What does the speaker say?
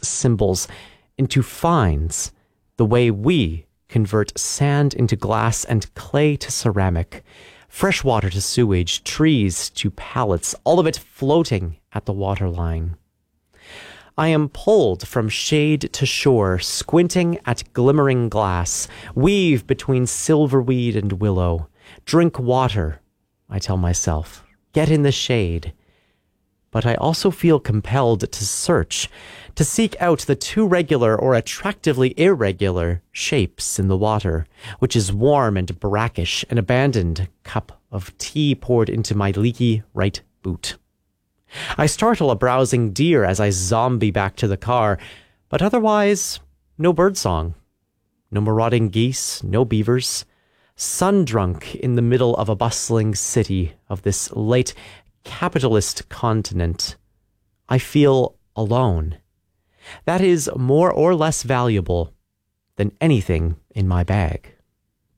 symbols into fines, the way we convert sand into glass and clay to ceramic, fresh water to sewage, trees to pallets, all of it floating at the waterline. I am pulled from shade to shore, squinting at glimmering glass, weave between silverweed and willow. Drink water, I tell myself. Get in the shade. But I also feel compelled to search, to seek out the too regular or attractively irregular shapes in the water, which is warm and brackish, an abandoned cup of tea poured into my leaky right boot. I startle a browsing deer as I zombie back to the car, but otherwise, no birdsong. No marauding geese, no beavers. Sun-drunk in the middle of a bustling city of this late capitalist continent, I feel alone. That is more or less valuable than anything in my bag.